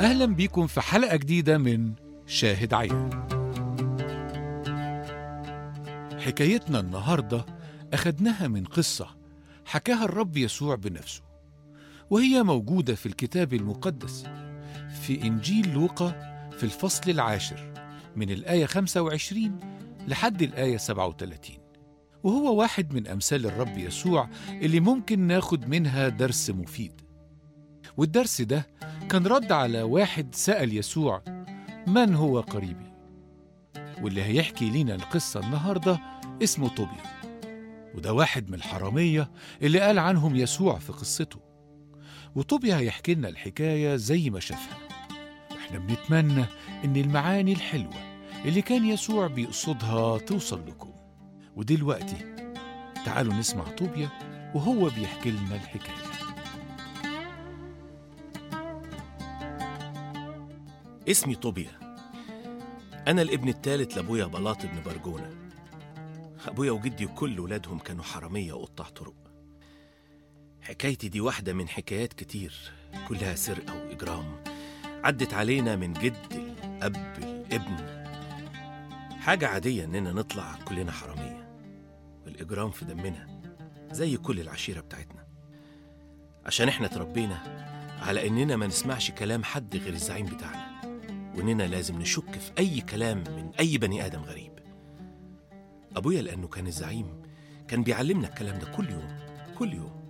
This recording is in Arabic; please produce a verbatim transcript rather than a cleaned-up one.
أهلا بيكم في حلقة جديدة من شاهد عيان. حكايتنا النهاردة أخدناها من قصة حكاها الرب يسوع بنفسه، وهي موجودة في الكتاب المقدس في إنجيل لوقا في الفصل العاشر من الآية خمسة وعشرين لحد الآية سبعة وثلاثين، وهو واحد من أمثال الرب يسوع اللي ممكن ناخد منها درس مفيد. والدرس ده كان رد على واحد سأل يسوع من هو قريبي، واللي هيحكي لنا القصة النهاردة اسمه طوبيا، وده واحد من الحرامية اللي قال عنهم يسوع في قصته. وطوبيا هيحكي لنا الحكاية زي ما شافها. احنا بنتمنى ان المعاني الحلوة اللي كان يسوع بيقصدها توصل لكم. ودلوقتي تعالوا نسمع طوبيا وهو بيحكي لنا الحكاية. اسمي طوبيا، أنا الابن الثالث لأبويا بلاط بن برجونة. أبويا وجدي وكل ولادهم كانوا حرامية وقطاع طرق. حكايتي دي واحدة من حكايات كتير كلها سرقة وإجرام عدت علينا من جد الأب الابن. حاجة عادية إننا نطلع كلنا حرامية، والإجرام في دمنا زي كل العشيرة بتاعتنا، عشان إحنا تربينا على إننا ما نسمعش كلام حد غير الزعيم بتاعنا، وإننا لازم نشك في أي كلام من أي بني آدم غريب. أبويا لأنه كان الزعيم كان بيعلمنا الكلام ده كل يوم كل يوم